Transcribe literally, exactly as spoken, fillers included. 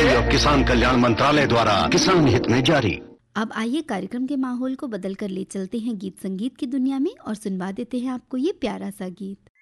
कृषि और किसान कल्याण मंत्रालय द्वारा किसान हित में जारी। अब आइए कार्यक्रम के माहौल को बदल कर ले चलते हैं गीत संगीत की दुनिया में और सुनवा देते हैं आपको ये प्यारा सा गीत।